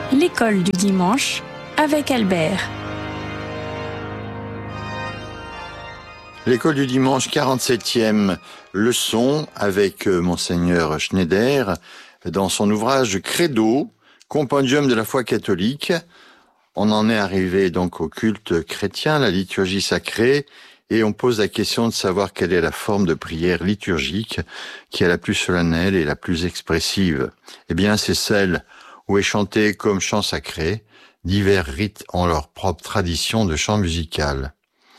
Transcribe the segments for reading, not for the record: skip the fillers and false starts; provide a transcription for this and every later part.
L'école du dimanche avec Albert. L'école du dimanche, 47e leçon avec Monseigneur Schneider dans son ouvrage Credo, compendium de la foi catholique. On en est arrivé donc au culte chrétien, la liturgie sacrée, et on pose la question de savoir quelle est la forme de prière liturgique qui est la plus solennelle et la plus expressive. Eh bien, c'est celle où est chanté comme chant sacré. Divers rites ont leur propre tradition de chant musical.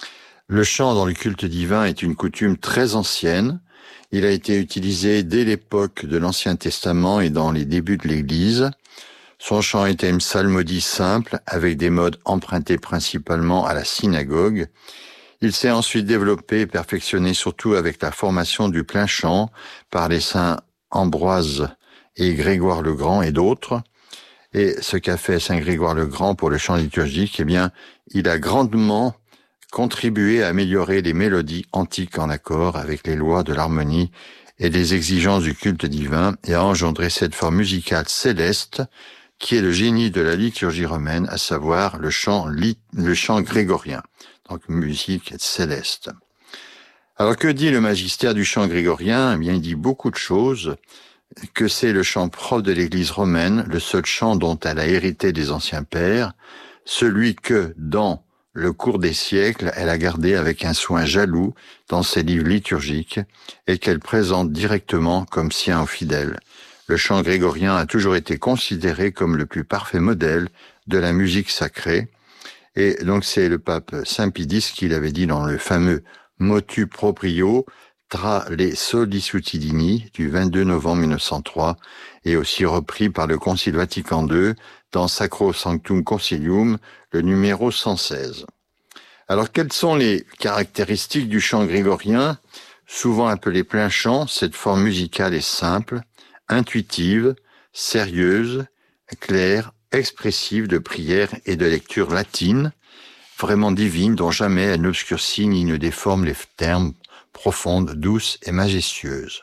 Le chant dans le culte divin est une coutume très ancienne. Il a été utilisé dès l'époque de l'Ancien Testament et dans les débuts de l'Église. Son chant était une psalmodie simple, avec des modes empruntés principalement à la synagogue. Il s'est ensuite développé et perfectionné surtout avec la formation du plein chant par les saints Ambroise et Grégoire le Grand et d'autres. Et ce qu'a fait Saint Grégoire le Grand pour le chant liturgique, eh bien, il a grandement contribué à améliorer les mélodies antiques en accord avec les lois de l'harmonie et les exigences du culte divin et a engendré cette forme musicale céleste qui est le génie de la liturgie romaine, à savoir le chant grégorien, donc musique céleste. Alors que dit le magistère du chant grégorien? Eh bien, il dit beaucoup de choses, que c'est le chant propre de l'Église romaine, le seul chant dont elle a hérité des anciens pères, celui que, dans le cours des siècles, elle a gardé avec un soin jaloux dans ses livres liturgiques et qu'elle présente directement comme sien aux fidèles. Le chant grégorien a toujours été considéré comme le plus parfait modèle de la musique sacrée. Et donc c'est le pape Saint Pie X qui l'avait dit dans le fameux Motu proprio tra le sollicitudini du 22 novembre 1903 et aussi repris par le Concile Vatican II dans Sacro Sanctum Concilium, le numéro 116. Alors quelles sont les caractéristiques du chant grégorien? Souvent appelé plein chant, cette forme musicale est simple, intuitive, sérieuse, claire, expressive de prière et de lecture latine, vraiment divine, dont jamais elle n'obscurcit ni ne déforme les termes, profonde, douce et majestueuse.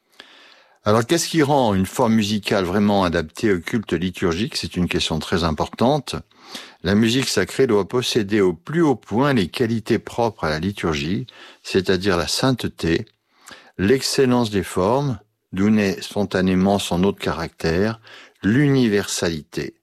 Alors qu'est-ce qui rend une forme musicale vraiment adaptée au culte liturgique? C'est une question très importante. La musique sacrée doit posséder au plus haut point les qualités propres à la liturgie, c'est-à-dire la sainteté, l'excellence des formes, d'où naît spontanément son autre caractère, l'universalité.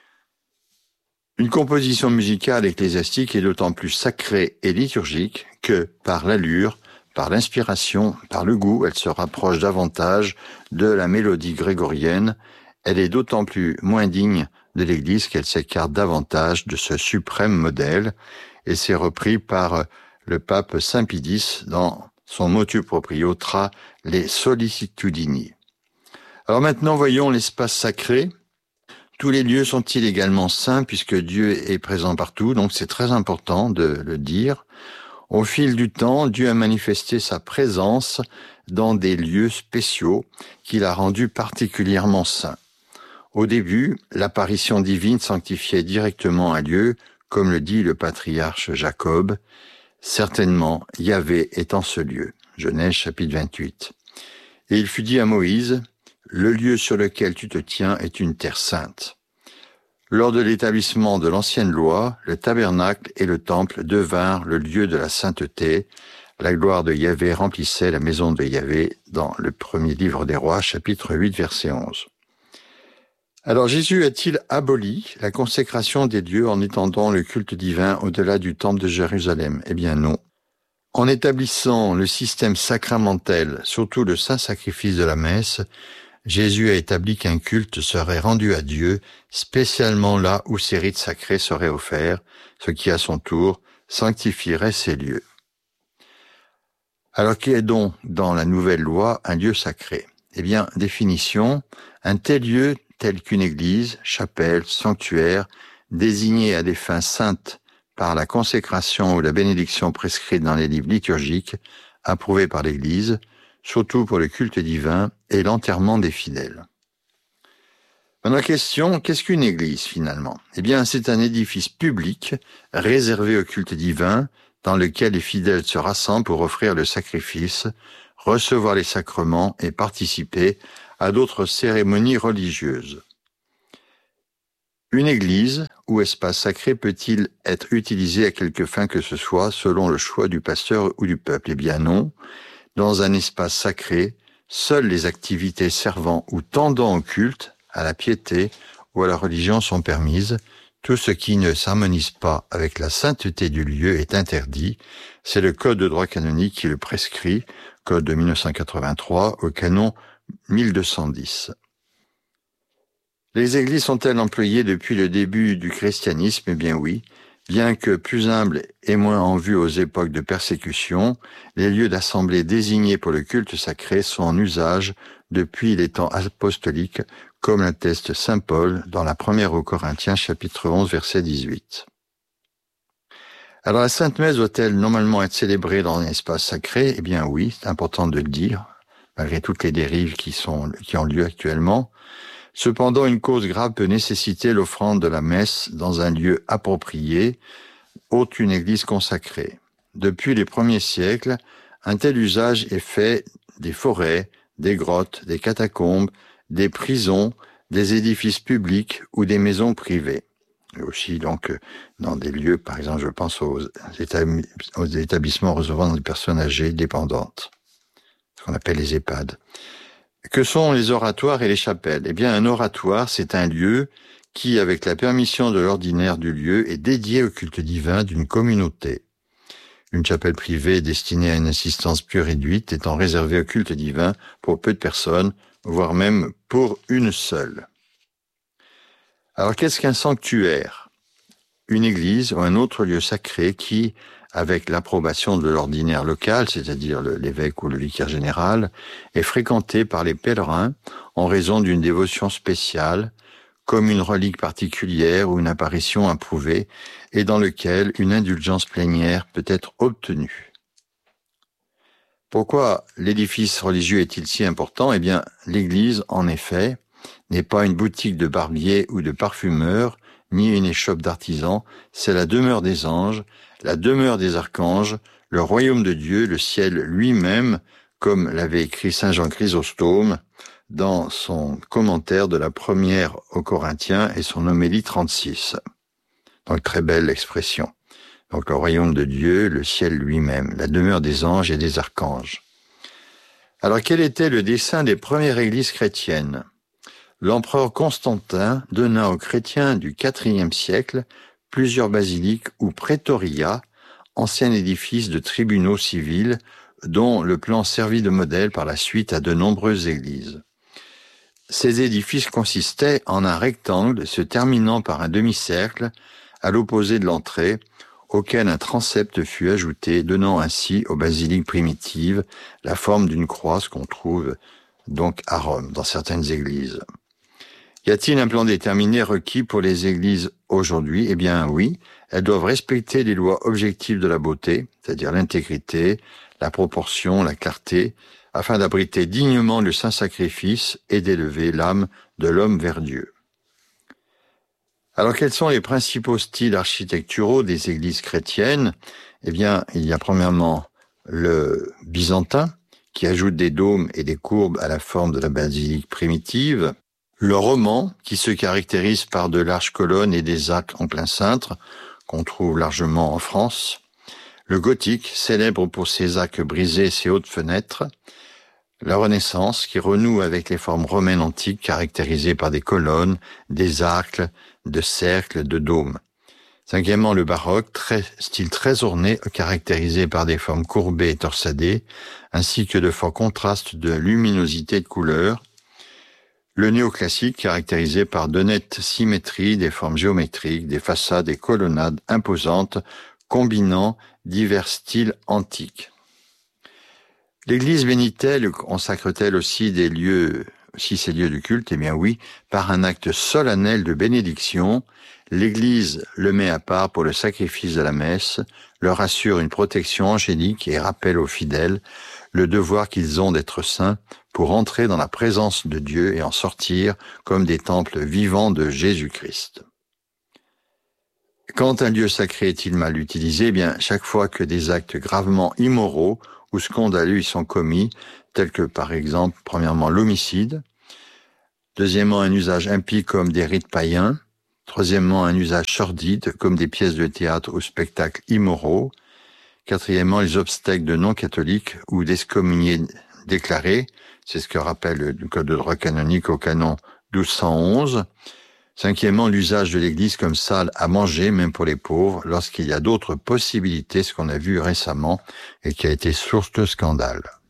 Une composition musicale ecclésiastique est d'autant plus sacrée et liturgique que, par l'allure, par l'inspiration, par le goût, elle se rapproche davantage de la mélodie grégorienne. Elle est d'autant plus moins digne de l'Église qu'elle s'écarte davantage de ce suprême modèle, et c'est repris par le pape Saint Pie X dans son motu proprio tra le sollicitudini. Alors maintenant, voyons l'espace sacré. Tous les lieux sont-ils également saints puisque Dieu est présent partout, donc c'est très important de le dire. Au fil du temps, Dieu a manifesté sa présence dans des lieux spéciaux qu'il a rendus particulièrement saints. Au début, l'apparition divine sanctifiait directement un lieu, comme le dit le patriarche Jacob. Certainement, Yahvé est en ce lieu. Genèse chapitre 28. Et il fut dit à Moïse, « Le lieu sur lequel tu te tiens est une terre sainte. » Lors de l'établissement de l'ancienne loi, le tabernacle et le temple devinrent le lieu de la sainteté. La gloire de Yahvé remplissait la maison de Yahvé dans le premier livre des rois, chapitre 8, verset 11. Alors Jésus a-t-il aboli la consécration des lieux en étendant le culte divin au-delà du temple de Jérusalem? Eh bien non. En établissant le système sacramentel, surtout le saint sacrifice de la messe, Jésus a établi qu'un culte serait rendu à Dieu, spécialement là où ces rites sacrés seraient offerts, ce qui à son tour sanctifierait ces lieux. Alors qu'est donc dans la nouvelle loi un lieu sacré? Eh bien, définition, un tel lieu tel qu'une église, chapelle, sanctuaire, désigné à des fins saintes par la consécration ou la bénédiction prescrite dans les livres liturgiques, approuvés par l'Église, surtout pour le culte divin et l'enterrement des fidèles. Maintenant, question, qu'est-ce qu'une église finalement? Eh bien, c'est un édifice public réservé au culte divin dans lequel les fidèles se rassemblent pour offrir le sacrifice, recevoir les sacrements et participer à d'autres cérémonies religieuses. Une église ou espace sacré peut-il être utilisé à quelque fin que ce soit selon le choix du pasteur ou du peuple? Eh bien non. Dans un espace sacré, seules les activités servant ou tendant au culte, à la piété ou à la religion sont permises. Tout ce qui ne s'harmonise pas avec la sainteté du lieu est interdit. C'est le Code de droit canonique qui le prescrit, Code de 1983, au canon 1210. Les églises sont-elles employées depuis le début du christianisme? Eh bien oui. Bien que plus humbles et moins en vue aux époques de persécution, les lieux d'assemblée désignés pour le culte sacré sont en usage depuis les temps apostoliques, comme l'atteste saint Paul dans la première aux Corinthiens, chapitre 11, verset 18. Alors la Sainte Messe doit-elle normalement être célébrée dans un espace sacré? Eh bien oui, c'est important de le dire, malgré toutes les dérives qui ont lieu actuellement. Cependant, une cause grave peut nécessiter l'offrande de la messe dans un lieu approprié, autre qu'une église consacrée. Depuis les premiers siècles, un tel usage est fait des forêts, des grottes, des catacombes, des prisons, des édifices publics ou des maisons privées. Et aussi donc dans des lieux, par exemple, je pense aux établissements recevant des personnes âgées dépendantes, ce qu'on appelle les EHPAD. Que sont les oratoires et les chapelles? Eh bien, un oratoire, c'est un lieu qui, avec la permission de l'ordinaire du lieu, est dédié au culte divin d'une communauté. Une chapelle privée destinée à une assistance plus réduite étant réservée au culte divin pour peu de personnes, voire même pour une seule. Alors, qu'est-ce qu'un sanctuaire? Une église ou un autre lieu sacré qui, avec l'approbation de l'ordinaire local, c'est-à-dire l'évêque ou le vicaire général, est fréquenté par les pèlerins en raison d'une dévotion spéciale, comme une relique particulière ou une apparition approuvée, et dans lequel une indulgence plénière peut être obtenue. Pourquoi l'édifice religieux est-il si important? Eh bien, l'église, en effet, n'est pas une boutique de barbier ou de parfumeur, ni une échoppe d'artisans, c'est la demeure des anges, la demeure des archanges, le royaume de Dieu, le ciel lui-même, comme l'avait écrit saint Jean Chrysostome dans son commentaire de la première aux Corinthiens et son homélie 36. Donc très belle expression. Donc le royaume de Dieu, le ciel lui-même, la demeure des anges et des archanges. Alors quel était le dessein des premières églises chrétiennes? L'empereur Constantin donna aux chrétiens du IVe siècle plusieurs basiliques ou praetoria, anciens édifices de tribunaux civils, dont le plan servit de modèle par la suite à de nombreuses églises. Ces édifices consistaient en un rectangle se terminant par un demi-cercle à l'opposé de l'entrée, auquel un transept fut ajouté, donnant ainsi aux basiliques primitives la forme d'une croix, ce qu'on trouve donc à Rome, dans certaines églises. Y a-t-il un plan déterminé requis pour les églises aujourd'hui? Eh bien oui, elles doivent respecter les lois objectives de la beauté, c'est-à-dire l'intégrité, la proportion, la clarté, afin d'abriter dignement le saint sacrifice et d'élever l'âme de l'homme vers Dieu. Alors quels sont les principaux styles architecturaux des églises chrétiennes? Eh bien, il y a premièrement le byzantin, qui ajoute des dômes et des courbes à la forme de la basilique primitive. Le roman, qui se caractérise par de larges colonnes et des arcs en plein cintre, qu'on trouve largement en France. Le gothique, célèbre pour ses arcs brisés et ses hautes fenêtres. La Renaissance, qui renoue avec les formes romaines antiques caractérisées par des colonnes, des arcs, de cercles, de dômes. Cinquièmement, le baroque, style très orné, caractérisé par des formes courbées et torsadées, ainsi que de forts contrastes de luminosité et de couleurs. Le néoclassique, caractérisé par de nettes symétries, des formes géométriques, des façades et colonnades imposantes, combinant divers styles antiques. L'Église bénit-elle, consacre-t-elle aussi ces lieux de culte? Eh bien oui, par un acte solennel de bénédiction, l'Église le met à part pour le sacrifice de la messe, leur assure une protection angélique et rappelle aux fidèles le devoir qu'ils ont d'être saints pour entrer dans la présence de Dieu et en sortir comme des temples vivants de Jésus-Christ. Quand un lieu sacré est-il mal utilisé? Eh bien, chaque fois que des actes gravement immoraux ou scandaleux y sont commis, tels que par exemple, premièrement, l'homicide, deuxièmement, un usage impie comme des rites païens, Troisièmement, un usage sordide, comme des pièces de théâtre ou spectacles immoraux. Quatrièmement, les obsèques de non-catholiques ou d'excommuniés déclarés. C'est ce que rappelle le Code de droit canonique au canon 1211. Cinquièmement, l'usage de l'église comme salle à manger, même pour les pauvres, lorsqu'il y a d'autres possibilités, ce qu'on a vu récemment et qui a été source de scandale.